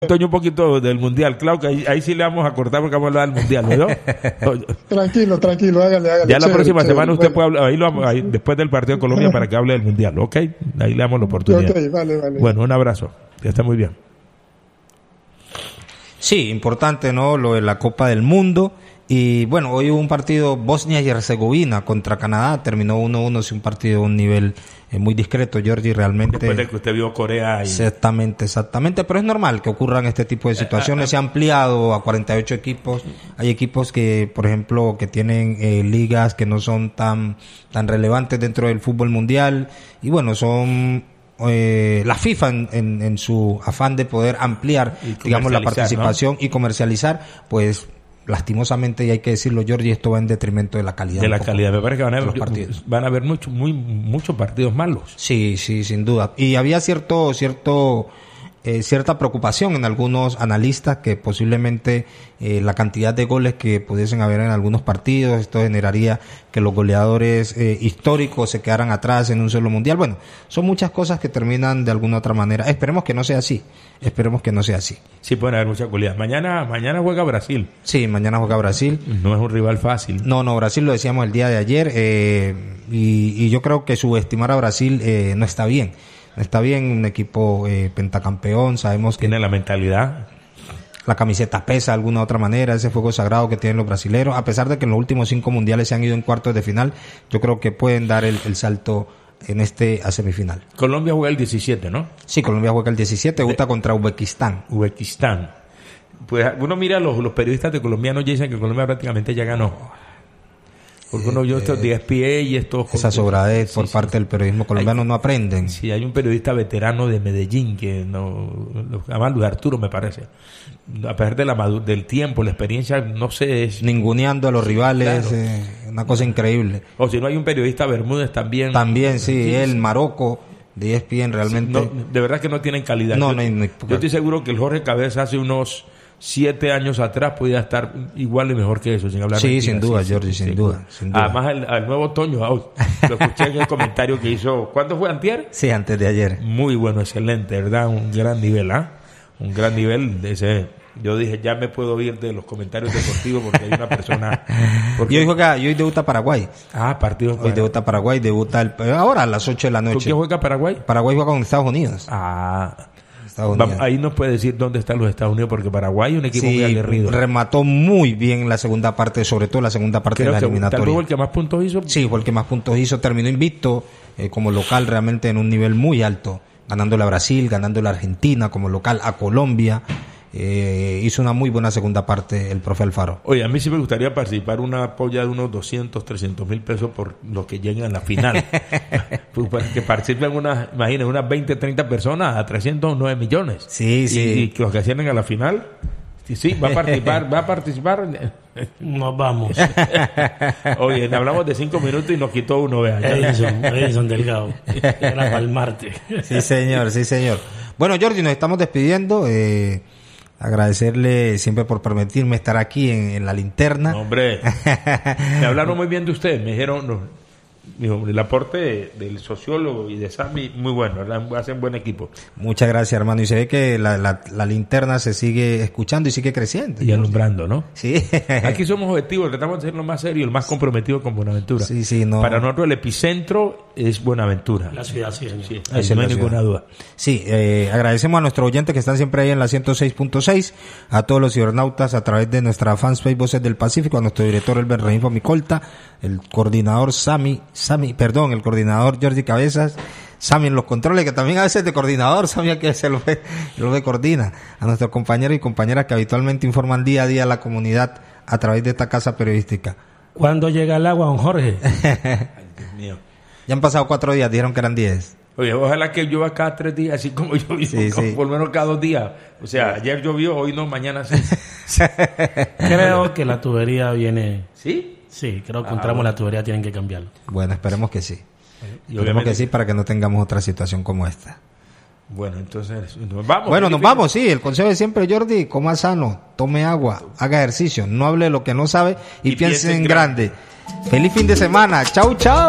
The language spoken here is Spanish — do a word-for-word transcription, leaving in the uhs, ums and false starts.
Toño, un poquito del Mundial, claro que ahí, ahí sí le vamos a cortar porque vamos a hablar del Mundial, ¿no? Tranquilo, tranquilo, hágale, hágale. Ya la chévere, próxima chévere, semana usted bueno. puede hablar, ahí lo, ahí, después del partido de Colombia para que hable del Mundial, ¿ok? Ahí le damos la oportunidad. Ok, vale, vale. Bueno, un abrazo, que esté muy bien. Sí, importante, ¿no? Lo de la Copa del Mundo. Y bueno, hoy hubo un partido Bosnia y Herzegovina contra Canadá, terminó uno uno, es un partido de un nivel eh, muy discreto, Georgie, realmente. Después de que usted vio Corea y... Exactamente, exactamente, pero es normal que ocurran este tipo de situaciones, se ha ampliado a cuarenta y ocho equipos, hay equipos que, por ejemplo, que tienen eh, ligas que no son tan, tan relevantes dentro del fútbol mundial, y bueno, son... Eh, la FIFA en, en, en su afán de poder ampliar, digamos, la participación, ¿no?, y comercializar, pues lastimosamente, y hay que decirlo, Georgie, esto va en detrimento de la calidad. De la calidad, me parece que van a haber, partidos. Van a haber mucho, muy, muchos partidos malos. Sí, sí, sin duda. Y había cierto, cierto, eh, cierta preocupación en algunos analistas que posiblemente eh, la cantidad de goles que pudiesen haber en algunos partidos, esto generaría que los goleadores eh, históricos se quedaran atrás en un solo mundial. Bueno, son muchas cosas que terminan de alguna otra manera. Esperemos que no sea así. Esperemos que no sea así. Sí, pueden haber muchas goleadas. Mañana, mañana juega Brasil. Sí, mañana juega Brasil. No es un rival fácil. No, no, Brasil lo decíamos el día de ayer, eh, y, y yo creo que subestimar a Brasil eh, no está bien. No está bien, un equipo eh, pentacampeón, sabemos que... Tiene la mentalidad. La camiseta pesa de alguna otra manera, ese fuego sagrado que tienen los brasileros, a pesar de que en los últimos cinco mundiales se han ido en cuartos de final, yo creo que pueden dar el, el salto en este a semifinal. Colombia juega el diecisiete, ¿no? Sí, Colombia juega el diecisiete, debuta contra Uzbekistán. Uzbekistán. Pues uno mira los, los periodistas de colombianos ya dicen que Colombia prácticamente ya ganó. Porque uno vio estos de E S P N y estos... Esa sobradez sí, por sí, parte sí. del periodismo colombiano, hay, no aprenden. Sí, hay un periodista veterano de Medellín que no... Además Luis Arturo me parece. A pesar de la madu- del tiempo, la experiencia, no sé... Es, ninguneando a los rivales, claro. eh, una cosa increíble. O si no, hay un periodista Bermúdez también. También, sí, sí el Marocco de E S P N realmente... Sí, no, de verdad que no tienen calidad. No, yo, no, no, yo estoy seguro que el Jorge Cabeza hace unos... siete años atrás podía estar igual y mejor que eso, sin hablar sí, mentiras. sin duda, sí, Georgie, sin, sin, duda, sin duda. Además, el, al nuevo Toño, oh, lo escuché en el comentario que hizo. ¿Cuándo fue, antier? Sí, antes de ayer. Muy bueno, excelente, ¿verdad? Un gran nivel, ¿ah? ¿eh? Un gran nivel de ese... Yo dije, ya me puedo ir de los comentarios deportivos porque hay una persona... Porque... Y hoy juega, y hoy debuta Paraguay. Ah, partido. Hoy para... debuta Paraguay, debuta el, ahora a las ocho de la noche. ¿Por qué juega Paraguay? Paraguay juega con Estados Unidos. Ah... Vamos, ahí nos puede decir dónde están los Estados Unidos, porque Paraguay es un equipo sí, muy aguerrido. Remató muy bien la segunda parte, sobre todo la segunda parte Creo de la que eliminatoria. ¿Tal vez el que más puntos hizo? Sí, fue el que más puntos hizo. Terminó invicto eh, como local realmente en un nivel muy alto, ganándole a Brasil, ganándole a Argentina como local, a Colombia. Eh, hizo una muy buena segunda parte el profe Alfaro. Oye, a mí sí me gustaría participar una polla de unos doscientos, trescientos mil pesos por los que lleguen a la final. Pues que participen unas, imagínense, unas veinte, treinta personas a trescientos nueve millones. Sí, y, sí. Y que los que ascienden a la final, sí, sí, va a participar, va a participar. Nos vamos. Oye, hablamos de cinco minutos y nos quitó uno, vea. Edison, Edison Delgado. Era para el martes. Sí, señor, sí, señor. Bueno, Georgie, nos estamos despidiendo. Eh, agradecerle siempre por permitirme estar aquí en, en la linterna. No, hombre, me hablaron muy bien de usted, me dijeron, no, dijo, el aporte de, del sociólogo y de Sammy, muy bueno, ¿verdad? Hacen buen equipo. Muchas gracias, hermano, y se ve que la, la, la linterna se sigue escuchando y sigue creciendo. Y alumbrando, ¿no? Sí. Aquí somos objetivos, tratamos de ser lo más serio, el más comprometido con Buenaventura. Sí, sí, no. Para nosotros el epicentro es Buenaventura. La ciudad, sí, señor. Sí, ahí no hay ninguna duda. Sí, eh, agradecemos a nuestros oyentes que están siempre ahí en la ciento seis punto seis, a todos los cibernautas a través de nuestra fanpage Voces del Pacífico, a nuestro director Elber Reinfo Micolta, el coordinador Sammy, Sammy, perdón, el coordinador Georgie Cabezas, Sammy en los controles, que también a veces de coordinador, Sammy que se lo ve, lo ve coordina, a nuestros compañeros y compañeras que habitualmente informan día a día a la comunidad a través de esta casa periodística. ¿Cuándo llega el agua, don Jorge? Ay, Dios mío. Ya han pasado cuatro días, dijeron que eran diez. Oye, ojalá que llueva cada tres días, así como llovió, sí, como sí. por lo menos cada dos días. O sea, ayer llovió, hoy no, mañana sí. Creo que la tubería viene... ¿Sí? Sí, creo que Ah, entramos bueno. la tubería, tienen que cambiarlo. Bueno, esperemos que sí. Y Esperemos obviamente- que sí para que no tengamos otra situación como esta. Bueno, entonces, nos vamos. Bueno, nos Felipe. vamos, sí. El consejo de siempre, Jordi, coma sano, tome agua, haga ejercicio, no hable de lo que no sabe y, Y piense piense en en grande. Feliz fin de semana. Chau, chau.